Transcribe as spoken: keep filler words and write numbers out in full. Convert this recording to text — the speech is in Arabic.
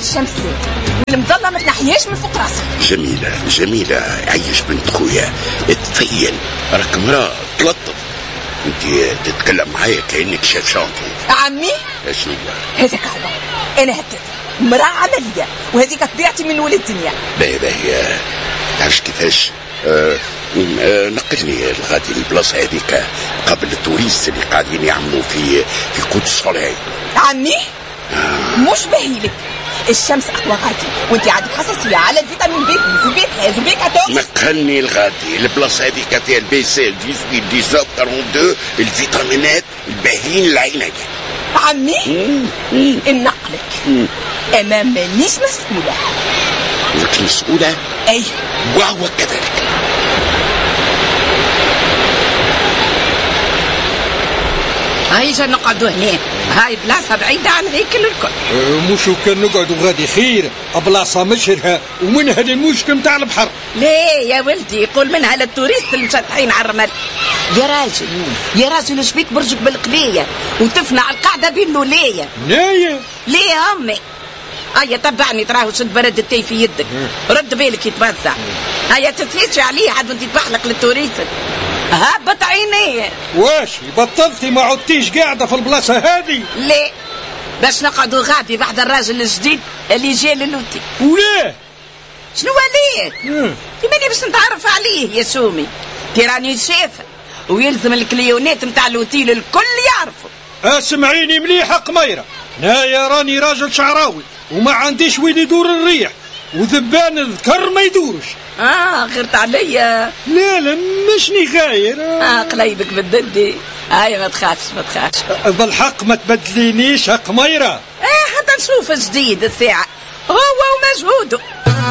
الشمس والمظلة ما تنحياش من فوق راسك. جميلة جميلة، عيش بنت خويا، اتفين راك مرا تلطف. انت تتكلم معايا كأنك شاف شانتي. عمي شنو هذاك هو، انا هكذا مرا عملية وهذيك طبيعتي من ولد الدنيا. باهي باهي، تعرفش كيفاش أه أه نقلني لغادي البلاصة هذيك قبل التوريست اللي قاعدين يعملوا في في كود سولي. عمي آه. مش باهيلك الشمس اقوى غادي وانت عندك حساسيه على الفيتامين بي وبي ثلاثة وبي أربعطاش. نقلني لغادي البلاصه هذيك فيها البي سي ثمانية عشر تسعة اثنين اثنين الفيتامينات الباهيين لعينك. عمي نقلك انا مانيش مسؤوله. انت مسؤوله؟ اي وهو كذلك. هاي جا نقعدوا هنا، هاي بلاصة بعيدة عن هيكل الكل. أه مش كان نقعدوا غادي خير، بلاصة مشهرها ومنها للمشكل متاع البحر. ليه يا ولدي يقول منها للتوريست المشطحين على الرمل. يا راجل يا راجل اش بيك برجك بالقلية وتفنى على القاعدة بين لولية. نايا ليه يا امي؟ هيا تبعني تراهو شد برد التي في يدك، رد بالك يتوزع. هيا تتفيتش عليه عاد وانت تبحلق للتوريست. هبط عينيه. واش بطلتي ما عدتيش قاعدة في البلاصة هذه؟ ليه؟ باش نقعدوا غادي بعد الراجل الجديد اللي جاء للوتي. وليه؟ شنو ليه؟ ماني باش نتعرف عليه يا سومي، تراني شافه ويلزم الكليونات نتاع الوتيل الكل يعرفوا. اسمعيني مليحة قميرة، نايا راني راجل شعراوي وما عنديش وين يدور الريح وذبان الذكر ما يدورش. اه غيرت عليا. لا لا مشني غاير. اه قليبك بدلدي. هاي ما تخافش ما تخافش بالحق ما تبدلينيش قميرة. ايه حتى نشوف جديد الساعة هو ومجهوده.